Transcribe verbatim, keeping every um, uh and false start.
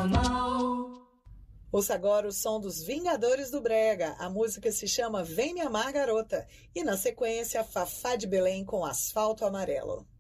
Normal. Ouça agora o som dos Vingadores do Brega. A música se chama Vem Me Amar Garota. E na sequência, Fafá de Belém com Asfalto Amarelo.